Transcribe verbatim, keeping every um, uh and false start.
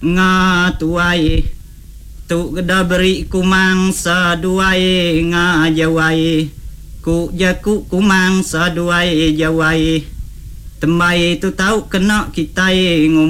ngatuai tu geda beri kumang saduai ngajawai ku jaku kumang saduai jawai tembai tu tahu kena kita